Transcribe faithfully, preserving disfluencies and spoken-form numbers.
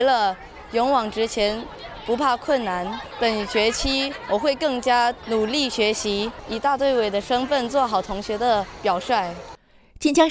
了勇往直前，不怕困难。本学期我会更加努力学习，以大队委的身份做好同学的表率。 晋江